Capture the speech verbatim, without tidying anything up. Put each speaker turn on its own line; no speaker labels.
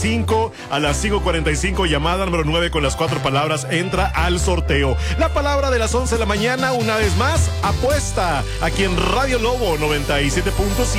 cinco a las cinco cuarenta y cinco, llamada número nueve con las cuatro palabras entra al sorteo. La palabra de las once de la mañana, una vez más, apuesta, aquí en Radio Lobo noventa y siete punto siete.